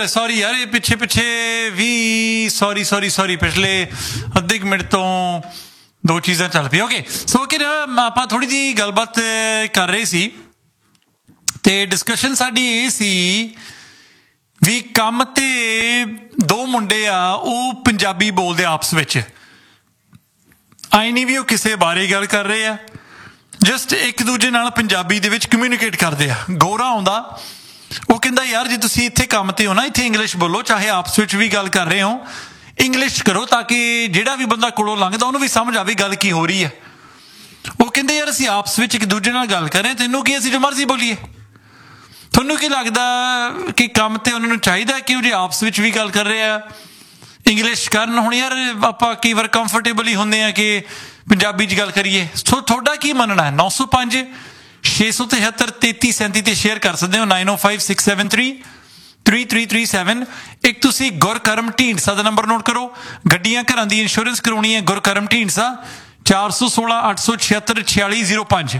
Sorry ਯਾਰ, ਇਹ ਪਿੱਛੇ ਵੀ ਸੌਰੀ ਪਿਛਲੇ ਅੱਧੇ ਕੁ ਮਿੰਟ ਤੋਂ ਦੋ ਚੀਜ਼ਾਂ ਚੱਲ ਪਈਆਂ। ਓਕੇ, ਸੋ ਕਿ ਆਪਾਂ ਥੋੜ੍ਹੀ ਜਿਹੀ ਗੱਲਬਾਤ ਕਰ ਰਹੇ ਸੀ ਤੇ ਡਿਸਕਸ਼ਨ ਸਾਡੀ ਇਹ ਸੀ ਵੀ ਕੰਮ ਤੇ ਦੋ ਮੁੰਡੇ ਆ, ਉਹ ਪੰਜਾਬੀ ਬੋਲਦੇ ਆਪਸ ਵਿੱਚ। ਆਈ ਨਹੀਂ ਵੀ ਉਹ ਕਿਸੇ ਬਾਰੇ ਗੱਲ ਕਰ ਰਹੇ ਆ, ਜਸਟ ਇੱਕ ਦੂਜੇ ਨਾਲ ਪੰਜਾਬੀ ਦੇ ਵਿੱਚ ਕਮਿਊਨੀਕੇਟ ਕਰਦੇ ਆ। ਗੋਰਾ ਆਉਂਦਾ, ਉਹ ਕਹਿੰਦਾ ਯਾਰ ਜੇ ਤੁਸੀਂ ਇੱਥੇ ਕੰਮ ਤੇ ਹੋ ਨਾ, ਇੱਥੇ ਇੰਗਲਿਸ਼ ਬੋਲੋ, ਚਾਹੇ ਆਪਸ ਵਿੱਚ ਵੀ ਗੱਲ ਕਰ ਰਹੇ ਹੋ ਇੰਗਲਿਸ਼ ਕਰੋ, ਤਾਂ ਕਿ ਜਿਹੜਾ ਵੀ ਬੰਦਾ ਕੋਲੋਂ ਲੰਘਦਾ ਉਹਨੂੰ ਵੀ ਸਮਝ ਆਵੇ ਗੱਲ ਕੀ ਹੋ ਰਹੀ ਹੈ। ਉਹ ਕਹਿੰਦੇ ਯਾਰ ਅਸੀਂ ਆਪਸ ਵਿੱਚ ਇੱਕ ਦੂਜੇ ਨਾਲ ਗੱਲ ਕਰ ਰਹੇ, ਤੈਨੂੰ ਕੀ ਅਸੀਂ ਜੋ ਮਰਜ਼ੀ ਬੋਲੀਏ। ਤੁਹਾਨੂੰ ਕੀ ਲੱਗਦਾ ਕਿ ਕੰਮ ਤੇ ਉਹਨਾਂ ਨੂੰ ਚਾਹੀਦਾ ਕਿ ਉਹ ਜੇ ਆਪਸ ਵਿੱਚ ਵੀ ਗੱਲ ਕਰ ਰਹੇ ਆ ਇੰਗਲਿਸ਼ ਕਰਨ? ਹੁਣ ਯਾਰ ਆਪਾਂ ਕਈ ਵਾਰ ਕੰਫਰਟੇਬਲ ਹੀ ਹੁੰਦੇ ਆ ਕਿ ਪੰਜਾਬੀ 'ਚ ਗੱਲ ਕਰੀਏ। ਸੋ ਤੁਹਾਡਾ ਕੀ ਮੰਨਣਾ ਹੈ? 905 673 3337 ਤੇ ਸ਼ੇਅਰ ਕਰ ਸਕਦੇ ਹੋ। 9056733337। ਇੱਕ ਤੁਸੀਂ ਗੁਰਕਰਮ ਢੀਂਡਸਾ ਦਾ ਨੰਬਰ ਨੋਟ ਕਰੋ, ਗੱਡੀਆਂ ਘਰਾਂ ਦੀ ਇੰਸ਼ੋਰੈਂਸ ਕਰਾਉਣੀ ਹੈ। ਗੁਰਕਰਮ ਢੀਂਡਸਾ 416 876 4605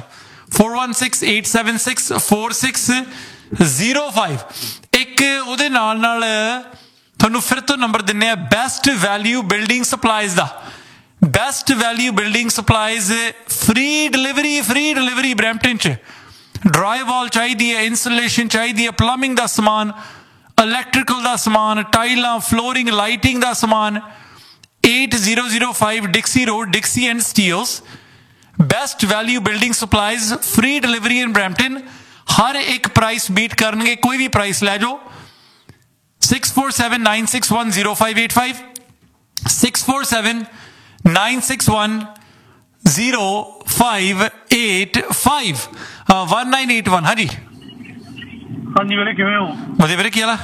416-876-4605। ਇੱਕ ਉਹਦੇ ਨਾਲ ਤੁਹਾਨੂੰ ਫਿਰ ਤੋਂ ਨੰਬਰ ਦਿੰਦੇ ਆ ਬੈਸਟ ਵੈਲਿਊ ਬਿਲਡਿੰਗ ਸਪਲਾਈਜ਼ ਦਾ। Best value building supplies, free delivery Brampton 'ਚ। ਡਰਾਈਵਾਲ ਚਾਹੀਦੀ ਹੈ, ਇੰਸੂਲੇਸ਼ਨ ਚਾਹੀਦੀ ਹੈ, ਪਲੰਬਿੰਗ ਦਾ ਸਮਾਨ, ਇਲੈਕਟ੍ਰੀਕਲ ਦਾ ਸਮਾਨ, ਟਾਈਲਾਂ, ਫਲੋਰਿੰਗ, ਲਾਈਟਿੰਗ ਦਾ ਸਮਾਨ। 8005 ਡਿਕਸੀ road, ਡਿਕਸੀ and Steeles. Best value building supplies, free delivery in Brampton. ਹਰ ਇੱਕ ਪ੍ਰਾਈਸ ਬੀਟ ਕਰਨਗੇ, ਕੋਈ ਵੀ ਪ੍ਰਾਈਸ ਲੈ ਜਾਓ। 647-961-0585 647-961-0585 1981। ਹਾਂਜੀ ਵੀਰੇ, ਕਿਵੇਂ ਹੋ? ਵਧੀਆ ਵੀਰੇ, ਕੀ ਹਾਲ ਆ?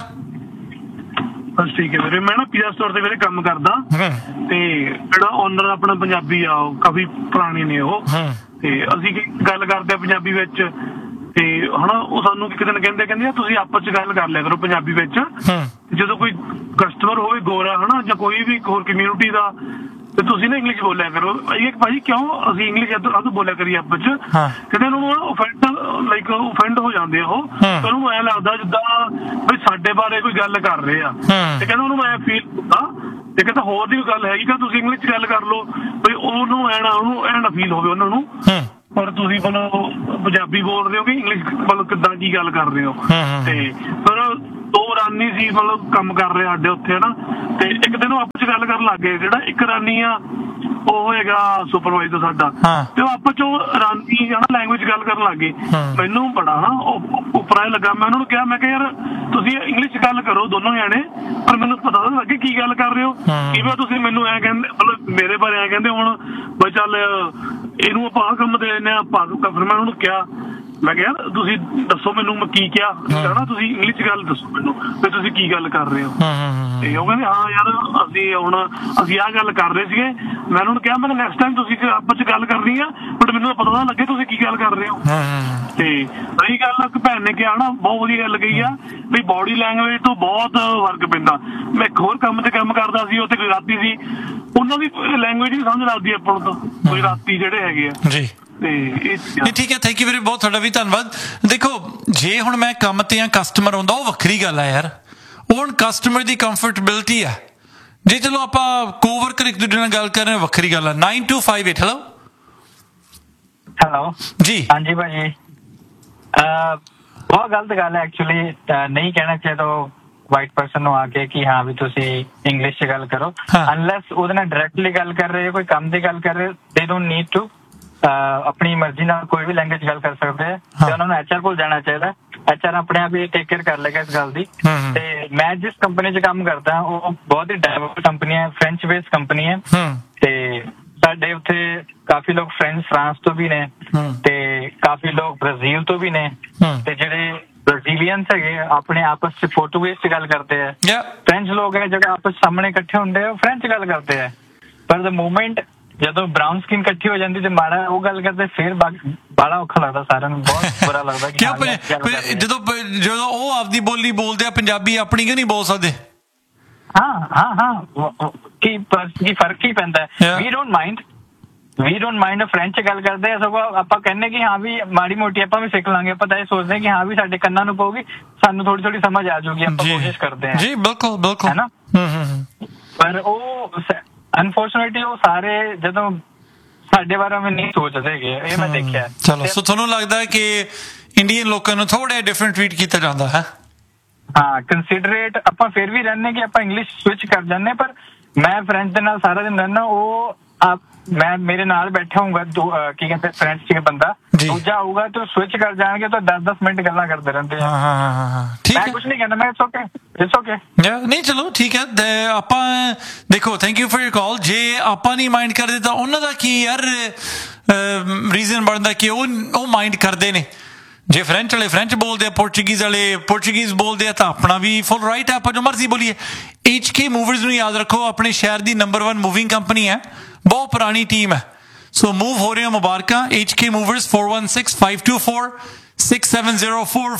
ਬਸ ਠੀਕ ਹੈ ਵੀਰੇ। ਮੈਂ ਨਾ ਪੀਜ਼ਾ ਸਟੋਰ ਤੇ ਵੀਰੇ ਕੰਮ ਕਰਦਾ, ਤੇ ਜਿਹੜਾ ਓਨਰ ਆਪਣਾ ਪੰਜਾਬੀ ਆ, ਉਹ ਕਾਫੀ ਪੁਰਾਣੇ ਨੇ ਉਹ, ਤੇ ਅਸੀਂ ਗੱਲ ਕਰਦੇ ਆ ਪੰਜਾਬੀ ਵਿੱਚ। ਤੇ ਹਨਾ ਉਹ ਸਾਨੂੰ ਇੱਕ ਦਿਨ ਕਹਿੰਦੇ ਤੁਸੀਂ ਆਪਸ ਚ ਗੱਲ ਕਰ ਲਿਆ ਕਰੋ ਪੰਜਾਬੀ ਵਿੱਚ। ਜਦੋਂ ਕੋਈ ਕਸਟਮਰ ਹੋਵੇ ਗੋਰਾ ਹਨਾ, ਜਾਂ ਕੋਈ ਵੀ ਹੋਰ ਕਮਿਊਨਿਟੀ ਦਾ, ਤੇ ਤੁਸੀਂ ਨਾ ਇੰਗਲਿਸ਼ ਬੋਲਿਆ ਕਰੋ। ਭਾਜੀ ਕਿਉਂ ਅਸੀਂ ਇੰਗਲਿਸ਼ ਤੋਂ ਬੋਲਿਆ ਕਰੀਏ ਆਪਸ ਚ? ਕਹਿੰਦੇ ਉਹਨੂੰ ਓਫੈਂਡ ਹੋ ਜਾਂਦੇ ਆ ਉਹ, ਤੇ ਉਹਨੂੰ ਐਂ ਲੱਗਦਾ ਜਿੱਦਾਂ ਵੀ ਸਾਡੇ ਬਾਰੇ ਕੋਈ ਗੱਲ ਕਰ ਰਹੇ ਆ, ਤੇ ਕਹਿੰਦਾ ਉਹਨੂੰ ਐਂ ਫੀਲ ਹੁੰਦਾ। ਤੇ ਕਹਿੰਦਾ ਹੋਰ ਦੀ ਗੱਲ ਹੈਗੀ ਕਿ ਤੁਸੀਂ ਇੰਗਲਿਸ਼ ਚ ਗੱਲ ਕਰ ਲਓ, ਵੀ ਉਹਨੂੰ ਐ ਨਾ ਫੀਲ ਹੋਵੇ ਉਹਨਾਂ ਨੂੰ। ਪਰ ਤੁਸੀਂ ਮਤਲਬ ਪੰਜਾਬੀ ਬੋਲ ਰਹੇ ਹੋ ਕਿ ਇੰਗਲਿਸ਼ ਮਤਲਬ ਕਿੱਦਾਂ ਕੀ ਗੱਲ ਕਰ ਰਹੇ ਹੋ? ਤੇ ਫਿਰ ਦੋ ਰਾਨੀ ਸੀ ਮਤਲਬ ਕੰਮ ਕਰ ਰਹੇ ਸਾਡੇ ਉੱਥੇ ਹਨਾ, ਤੇ ਇੱਕ ਦਿਨ ਉਹ ਆਪਸ ਚ ਗੱਲ ਕਰਨ ਲੱਗ ਗਏ। ਜਿਹੜਾ ਇੱਕ ਰਾਨੀ ਆ ਉਹ ਹੈਗਾ ਸੁਪਰਵਾਈਜ਼ਰ ਸਾਡਾ, ਤੇ ਉਹ ਆਪਸ ਚ ਰਾਨੀ ਲੈਂਗੁਏਜ ਗੱਲ ਕਰਨ ਲੱਗ ਗਏ। ਮੈਨੂੰ ਬੜਾ ਨਾ ਉਪਰਾ ਲੱਗਾ। ਮੈਂ ਉਹਨਾਂ ਨੂੰ ਕਿਹਾ, ਮੈਂ ਕਿਹਾ ਯਾਰ ਤੁਸੀਂ ਇੰਗਲਿਸ਼ ਚ ਗੱਲ ਕਰੋ ਦੋਨੋਂ ਜਾਣੇ, ਪਰ ਮੈਨੂੰ ਪਤਾ ਤਾਂ ਲੱਗੇ ਕੀ ਗੱਲ ਕਰ ਰਹੇ ਹੋ। ਕਿਵੇਂ ਤੁਸੀਂ ਮੈਨੂੰ ਐ ਕਹਿੰਦੇ, ਮਤਲਬ ਮੇਰੇ ਬਾਰੇ ਐ ਕਹਿੰਦੇ ਹੁਣ ਬਈ ਚੱਲ ਇਹਨੂੰ ਆਪਾਂ ਆਹ ਕੰਮ ਦੇ ਦਿੰਦੇ ਆ। ਫਿਰ ਮੈਂ ਉਹਨੂੰ ਕਿਹਾ, ਮੈਂ ਕਿਹਾ ਤੁਸੀਂ ਦੱਸੋ ਮੈਨੂੰ ਮੈਂ ਕੀ ਕਿਹਾ? ਕਹਿੰਦਾ ਤੁਸੀਂ ਇੰਗਲਿਸ਼ ਚ ਗੱਲ ਦੱਸੋ ਮੈਨੂੰ ਵੀ ਤੁਸੀਂ ਕੀ ਗੱਲ ਕਰ ਰਹੇ ਹੋ। ਤੇ ਉਹ ਕਹਿੰਦੇ ਹਾਂ ਯਾਰ ਅਸੀਂ ਆਹ ਗੱਲ ਕਰ ਰਹੇ ਸੀਗੇ। ਮੈਂ ਉਹਨਾਂ ਨੂੰ ਕਿਹਾ, ਮੈਂ ਨੈਕਸਟ ਟਾਈਮ ਤੁਸੀਂ ਆਪਸ ਚ ਗੱਲ ਕਰਨੀ ਆ, ਬਟ ਮੈਨੂੰ ਪਤਾ ਨਾ ਲੱਗੇ ਤੁਸੀਂ ਕੀ ਗੱਲ ਕਰ ਰਹੇ ਹੋ। ਤੇ ਰਹੀ ਗੱਲ ਭੈਣ ਨੇ ਕਿਹਾ ਨਾ, ਬਹੁਤ ਵਧੀਆ ਗੱਲ ਕਹੀ ਆ ਵੀ ਬੋਡੀ ਲੈਂਗੁਏਜ ਤੋਂ ਬਹੁਤ ਫਰਕ ਪੈਂਦਾ। ਮੈਂ ਇੱਕ ਹੋਰ ਕੰਮ ਤੇ ਕੰਮ ਕਰਦਾ ਸੀ, ਉੱਥੇ ਗੁਜਰਾਤੀ ਸੀ, ਉਹਨਾਂ ਦੀ ਲੈਂਗੁਏਜ ਵੀ ਸਮਝ ਲੱਗਦੀ ਆਪਾਂ ਨੂੰ। ਤਾਂ ਗੁਜਰਾਤੀ ਜਿਹੜੇ ਹੈਗੇ ਆ ਜੀ। ਠੀਕ ਹੈ, ਥੈਂਕ ਯੂ ਵੀਰੇ, ਬਹੁਤ ਤੁਹਾਡਾ ਵੀ ਧੰਨਵਾਦ। ਦੇਖੋ ਜੇ ਹੁਣ ਮੈਂ ਕੰਮ ਤੇ ਆ, ਕਸਟਮਰ ਆਉਂਦਾ, ਉਹ ਵੱਖਰੀ ਗੱਲ ਆ ਯਾਰ। ਉਹ ਹੁਣ ਕਸਟਮਰ ਦੀ ਕੰਫਰਟੇਬਿਲਿਟੀ ਆ। ਜੇ ਚਲੋ ਆਪਾਂ ਕੋਵਰਕਰ ਇੱਕ ਦੂਜੇ ਨਾਲ ਗੱਲ ਕਰ ਰਹੇ, ਵੱਖਰੀ ਗੱਲ ਆ। 9258 ਹੈਲੋ ਜੀ। ਹਾਂਜੀ ਭਾਜੀ, ਬਹੁਤ ਗਲਤ ਗੱਲ ਹੈ ਐਕਚੁਅਲੀ। ਨਹੀਂ ਕਹਿਣਾ ਚਾਹੀਦਾ ਵਾਈਟ ਪਰਸਨ ਨੂੰ ਆ ਕੇ ਕਿ ਹਾਂ ਵੀ ਤੁਸੀਂ ਇੰਗਲਿਸ਼ ਚ ਗੱਲ ਕਰੋ, ਅਨਲੈਸ ਉਹਦੇ ਨਾਲ ਡਾਇਰੈਕਟਲੀ ਗੱਲ ਕਰ ਰਹੇ ਹੋ, ਕੋਈ ਕੰਮ ਦੀ ਗੱਲ ਕਰ ਰਹੇ ਹੋ। ਦੇ ਡੋਂਟ ਨੀਡ ਟੂ ਆਪਣੀ ਮਰਜ਼ੀ ਨਾਲ ਕੋਈ ਵੀ ਲੈਂਗੁਏਜ ਗੱਲ ਕਰ ਸਕਦੇ ਹੈ, ਤੇ ਉਹਨਾਂ ਨੂੰ HR ਕੋਲ ਜਾਣਾ ਚਾਹੀਦਾ। HR ਆਪਣੇ ਆਪ ਹੀ ਟੇਕ ਕੇਅਰ ਕਰ ਲੇਗਾ ਇਸ ਗੱਲ ਦੀ। ਤੇ ਮੈਂ ਜਿਸ ਕੰਪਨੀ ਚ ਕੰਮ ਕਰਦਾ ਉਹ ਬਹੁਤ ਹੀ ਡਾਇਵਰਸ ਕੰਪਨੀ ਹੈ, ਫ੍ਰੈਂਚ ਬੇਸਡ ਕੰਪਨੀ ਹੈ। ਤੇ ਸਾਡੇ ਉੱਥੇ ਕਾਫੀ ਲੋਕ ਫਰਾਂਸ ਤੋਂ ਵੀ ਨੇ, ਤੇ ਕਾਫੀ ਲੋਕ ਬ੍ਰਾਜ਼ੀਲ ਤੋਂ ਵੀ ਨੇ। ਤੇ ਜਿਹੜੇ ਬ੍ਰਾਜ਼ੀਲੀਅਨਸ ਹੈਗੇ ਆਪਣੇ ਆਪਸ ਚ ਪੋਰਟੁਗੀਜ਼ ਚ ਗੱਲ ਕਰਦੇ ਆ। ਫ੍ਰੈਂਚ ਲੋਕ ਹੈ ਜਿਹੜੇ ਆਪਸ ਸਾਹਮਣੇ ਇਕੱਠੇ ਹੁੰਦੇ ਆ, ਉਹ ਫ੍ਰੈਂਚ ਗੱਲ ਕਰਦੇ ਆ। ਪਰ ਦ ਮੂਮੈਂਟ ਜਦੋਂ ਬਰਾਊਨ ਸਕਿਨ ਇਕੱਠੀ ਹੋ ਜਾਂਦੀ ਤੇ ਮਾੜਾ ਉਹ ਗੱਲ ਕਰਦੇ, ਫਿਰ ਬੜਾ ਔਖਾ ਲੱਗਦਾ ਸਾਰਿਆਂ ਨੂੰ, ਬਹੁਤ ਬੁਰਾ ਲੱਗਦਾ। ਜਦੋਂ ਉਹ ਆਪਦੀ ਬੋਲੀ ਬੋਲਦੇ ਆ, ਪੰਜਾਬੀ ਆਪਣੀ ਕਿਉਂ ਨਹੀਂ ਬੋਲ ਸਕਦੇ? ਹਾਂ ਕੀ ਫਰਕ ਹੀ ਪੈਂਦਾ। ਵੀ don't mind we don't mind French ਚ ਗੱਲ ਕਰਦੇ ਆ, ਸਗੋਂ ਆਪਾਂ ਕਹਿੰਦੇ ਕਿ ਹਾਂ ਵੀ ਮਾੜੀ ਮੋਟੀ ਆਪਾਂ ਵੀ ਸਿੱਖ ਲਾਂਗੇ। ਆਪਾਂ ਤਾਂ ਇਹ ਸੋਚਦੇ ਕਿ ਹਾਂ ਵੀ ਸਾਡੇ ਕੰਨਾਂ ਨੂੰ ਪਊਗੀ, ਸਾਨੂੰ ਥੋੜੀ ਥੋੜੀ ਸਮਝ ਆ ਜਾਊਗੀ, ਆਪਾਂ ਕੋਸ਼ਿਸ਼ ਕਰਦੇ ਹਾਂ ਜੀ। ਬਿਲਕੁਲ ਬਿਲਕੁਲ, ਹੈ ਨਾ। ਪਰ ਉਹ ਅਨਫੋਰਚੂਨੇਟਲੀ ਉਹ ਸਾਰੇ ਜਦੋਂ ਸਾਡੇ ਬਾਰੇ ਮੈਂ ਨਹੀਂ ਸੋਚਦੇ ਹੈਗੇ, ਇਹ ਮੈਂ ਦੇਖਿਆ। ਚਲੋ, ਸੋ ਤੁਹਾਨੂੰ ਲੱਗਦਾ ਕਿ ਇੰਡੀਅਨ ਲੋਕਾਂ ਨੂੰ ਥੋੜਾ ਡਿਫਰੈਂਟ ਟ੍ਰੀਟ ਕੀਤਾ ਜਾਂਦਾ ਹੈ? ਹਾਂ, ਕੰਸੀਡਰੇਟ ਆਪਾਂ ਫਿਰ ਵੀ ਰਹਿੰਦੇ ਕਿ ਆਪਾਂ ਇੰਗਲਿਸ਼ ਸਵਿਚ ਕਰ ਜਾਂਦੇ, ਪਰ ਮੈਂ ਫਰੈਂਚ ਦੇ ਨਾਲ ਸਾਰਾ ਦਿਨ ਰਹਿਣਾ। ਉਹ ਮੈਂ ਮੇਰੇ ਨਾਲ ਬੈਠਾ ਹੋਊਗਾ, ਕੀ ਕਹਿੰਦੇ ਫਰੈਂਚ ਚ ਬੰਦਾ ਦੂਜਾ ਆਊਗਾ ਤੇ ਸਵਿਚ ਕਰ ਜਾਣਗੇ ਤਾਂ 10-10 ਮਿੰਟ ਗੱਲਾਂ ਕਰਦੇ ਰਹਿੰਦੇ ਆ। ਮੈਂ ਕੁਝ ਨਹੀਂ ਕਹਿੰਦਾ, ਮੈਂ ਇਟਸ ਓਕੇ ਨਹੀਂ ਚਲੋ ਠੀਕ ਹੈ। ਆਪਾਂ ਦੇਖੋ, ਥੈਂਕ ਯੂ ਫॉर योर ਕਾਲ। ਜੇ ਆਪਾਂ ਨਹੀਂ ਮਾਈਂਡ ਕਰਦੇ ਤਾਂ ਉਹਨਾਂ ਦਾ ਕੀ ਯਾਰ ਰੀਜ਼ਨ ਬਣਦਾ ਕਿ ਉਹ ਮਾਈਂਡ ਕਰਦੇ ਨੇ। ਜੇ ਫਰੈਂਚ ਵਾਲੇ ਫਰੈਂਚ ਬੋਲਦੇ ਆ, ਪੋਰਚੁਗੀਜ਼ ਵਾਲੇ ਪੋਰਚੁਗੀਜ਼ ਬੋਲਦੇ ਆ, ਤਾਂ ਆਪਣਾ ਵੀ ਫੁੱਲ ਰਾਈਟ ਹੈ, ਆਪਾਂ ਜੋ ਮਰਜ਼ੀ ਬੋਲੀਏ। HK ਮੂਵਰਸ ਨੂੰ ਯਾਦ ਰੱਖੋ, ਆਪਣੇ ਸ਼ਹਿਰ ਦੀ ਨੰਬਰ 1 ਮੂਵਿੰਗ ਕੰਪਨੀ ਹੈ, ਬਹੁਤ ਪੁਰਾਣੀ ਟੀਮ ਹੈ। ਸੋ ਮੂਵ ਹੋ ਰਹੇ ਹੋ, ਮੁਬਾਰਕਾਂ। HK movers 4165246704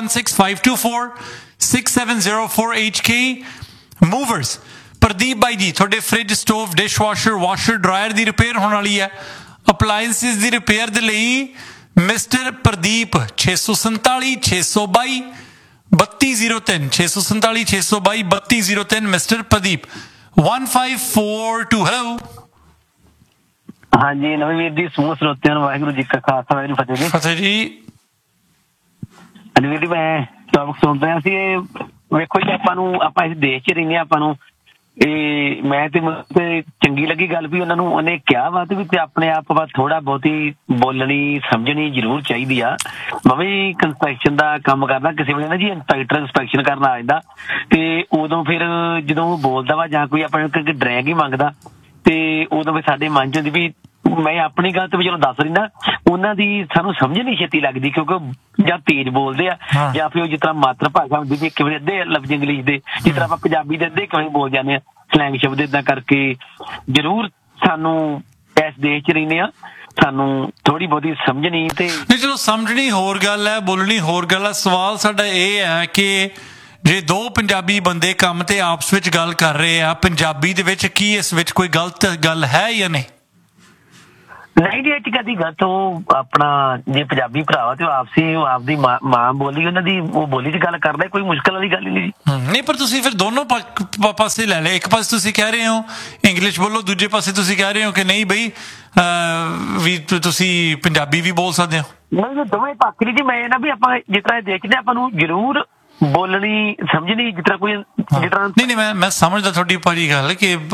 4165246704 HK movers. Pradeep ਬਾਈ ਜੀ, ਤੁਹਾਡੇ fridge, stove, dish washer, washer dryer ਦੀ ਰਿਪੇਅਰ ਹੋਣ ਵਾਲੀ ਹੈ। ਅਪਲਾਇੰਸਿਸ ਦੀ ਰਿਪੇਅਰ ਦੇ ਲਈ mister Pradeep 647-622 3203 647-622 3203 mister Pradeep. 1542 hello. ਹਾਂਜੀ ਨਵੇਂ ਵੀਰ ਜੀ, ਸਮੂਹ ਸਰੋਤਿਆਂ ਨੂੰ ਵਾਹਿਗੁਰੂ ਜੀ ਕਾ ਖਾਲਸਾ ਵਾਹਿਗੁਰੂ ਫਤਿਹ ਜੀ। ਫਤਿਹ ਜੀ। ਵੀਰ ਜੀ, ਮੈਂ ਟੌਪਿਕ ਸੁਣ ਰਿਹਾ ਸੀ। ਵੇਖੋ ਜੀ, ਆਪਾਂ ਇਸ ਦੇਸ਼ 'ਚ ਰਹਿੰਦੇ ਹਾਂ, ਆਪਾਂ ਨੂੰ ਇਹ ਮੈਂ ਤੇ ਚੰਗੀ ਲੱਗੀ ਗੱਲ ਵੀ ਉਹਨਾਂ ਨੂੰ ਉਹਨੇ ਕਿਹਾ ਵਾ ਤੇ ਵੀ ਤੇ ਆਪਣੇ ਆਪ ਵਾ ਥੋੜਾ ਬਹੁਤੀ ਬੋਲਣੀ ਸਮਝਣੀ ਜ਼ਰੂਰ ਚਾਹੀਦੀ ਆ। ਮੈਂ ਵੀ ਕੰਸਟਰਕਸ਼ਨ ਦਾ ਕੰਮ ਕਰਦਾ, ਕਿਸੇ ਵੇਲੇ ਨਾ ਜੀ ਇੰਸਪੈਕਟਰ ਇੰਸਪੈਕਸ਼ਨ ਕਰਨ ਆ ਜਾਂਦਾ ਤੇ ਉਦੋਂ ਫਿਰ ਜਦੋਂ ਉਹ ਬੋਲਦਾ ਵਾ ਜਾਂ ਕੋਈ ਆਪਣੇ ਡਰੈਗ ਹੀ ਮੰਗਦਾ ਤੇ ਉਦੋਂ ਫਿਰ ਸਾਡੇ ਮਨ 'ਚ ਹੁੰਦੀ ਵੀ ਮੈਂ ਆਪਣੀ ਗੱਲ ਤੇ ਵੀ ਚਲੋ ਦੱਸ ਦਿੰਦਾ, ਉਹਨਾਂ ਦੀ ਸਾਨੂੰ ਸਮਝ ਨਹੀਂ ਛੇਤੀ ਲੱਗਦੀ ਕਿਉਂਕਿ ਜਾਂ ਤੇਜ਼ ਬੋਲਦੇ ਆ ਜਾਂ ਫਿਰ ਜਿਸ ਤਰ੍ਹਾਂ ਮਾਤਰ ਭਾਸ਼ਾ ਹੁੰਦੀ ਵੀ ਕਿਵੇਂ ਅੱਧੇ ਲਫ਼ਜ਼ ਇੰਗਲਿਸ਼ ਦੇ, ਜਿਸ ਤਰ੍ਹਾਂ ਆਪਾਂ ਪੰਜਾਬੀ ਦੇ ਅੱਧੇ ਕਿਵੇਂ ਬੋਲ ਜਾਂਦੇ ਆ ਸਲੈਂਗ ਸ਼ਬਦ। ਏਦਾਂ ਕਰਕੇ ਜ਼ਰੂਰ ਸਾਨੂੰ ਇਸ ਦੇਸ਼ 'ਚ ਰਹਿੰਦੇ ਆ, ਸਾਨੂੰ ਥੋੜੀ ਬਹੁਤੀ ਸਮਝਣੀ ਤੇ ਨਹੀਂ ਚਲੋ ਸਮਝਣੀ ਹੋਰ ਗੱਲ ਹੈ, ਬੋਲਣੀ ਹੋਰ ਗੱਲ ਹੈ। ਸਵਾਲ ਸਾਡਾ ਇਹ ਹੈ ਕਿ ਜੇ ਦੋ ਪੰਜਾਬੀ ਬੰਦੇ ਕੰਮ ਤੇ ਆਪਸ ਵਿੱਚ ਗੱਲ ਕਰ ਰਹੇ ਆ ਪੰਜਾਬੀ ਦੇ ਵਿੱਚ, ਕੀ ਇਸ ਵਿੱਚ ਕੋਈ ਗਲਤ ਗੱਲ ਹੈ ਜਾਂ ਨਹੀਂ? ਨਹੀਂ ਜੀ, ਇਹ ਚ ਕਦੀ ਗਲਤ। ਉਹ ਆਪਣਾ ਜੇ ਪੰਜਾਬੀ ਭਰਾ ਵਾ ਤੇ ਉਹ ਆਪਸੀ ਉਹ ਆਪਦੀ ਮਾਂ ਬੋਲੀ ਉਹਨਾਂ ਦੀ ਉਹ ਬੋਲੀ 'ਚ ਗੱਲ ਕਰਦਾ, ਕੋਈ ਮੁਸ਼ਕਿਲ ਵਾਲੀ ਗੱਲ ਨਹੀਂ ਜੀ। ਨਹੀਂ, ਪਰ ਤੁਸੀਂ ਫਿਰ ਦੋਨੋਂ ਪਾਸੇ ਲੈ ਲਏ। ਇੱਕ ਪਾਸੇ ਤੁਸੀਂ ਕਹਿ ਰਹੇ ਹੋ ਇੰਗਲਿਸ਼ ਬੋਲੋ, ਦੂਜੇ ਪਾਸੇ ਤੁਸੀਂ ਕਹਿ ਰਹੇ ਹੋ ਕਿ ਨਹੀਂ ਬਈ ਵੀ ਤੁਸੀਂ ਪੰਜਾਬੀ ਵੀ ਬੋਲ ਸਕਦੇ ਹੋ। ਨਹੀਂ, ਦੋਵੇਂ ਪੱਖ ਨਹੀਂ ਜੀ। ਮੈਂ ਨਾ ਵੀ ਆਪਾਂ ਜਿਸ ਤਰ੍ਹਾਂ ਦੇਖਦੇ ਆਪਾਂ ਨੂੰ ਜ਼ਰੂਰ ਬੋਲਣੀ ਸਮਝਣੀ ਜਿਸ ਤਰ੍ਹਾਂ ਕੋਈ ਜਿਸ ਤਰ੍ਹਾਂ ਨਹੀਂ ਮੈਂ ਸਮਝਦਾ ਤੁਹਾਡੀ ਭਾਜੀ ਗੱਲ ਕਿ